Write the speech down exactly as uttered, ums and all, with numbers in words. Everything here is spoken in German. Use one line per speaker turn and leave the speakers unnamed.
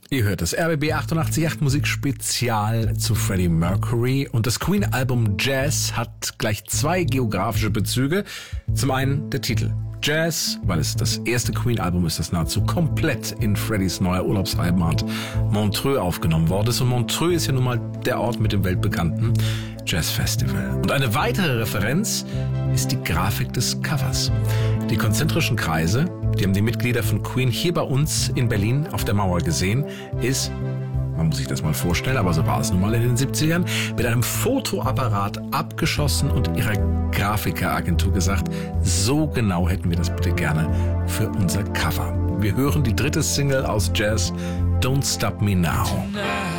Ihr hört das R B B achtundachtzig Komma acht Musikspezial zu Freddie Mercury, und das Queen-Album Jazz hat gleich zwei geografische Bezüge. Zum einen der Titel Jazz, weil es das erste Queen-Album ist, das nahezu komplett in Freddies neuer Urlaubsheimat Montreux aufgenommen worden ist, und Montreux ist ja nun mal der Ort mit dem weltbekannten Jazzfestival. Und eine weitere Referenz ist die Grafik des Covers. Die konzentrischen Kreise, die haben die Mitglieder von Queen hier bei uns in Berlin auf der Mauer gesehen, ist, man muss sich das mal vorstellen, aber so war es nun mal in den siebzigern, mit einem Fotoapparat abgeschossen und ihrer Grafikeragentur gesagt, so genau hätten wir das bitte gerne für unser Cover. Wir hören die dritte Single aus Jazz, Don't Stop Me Now.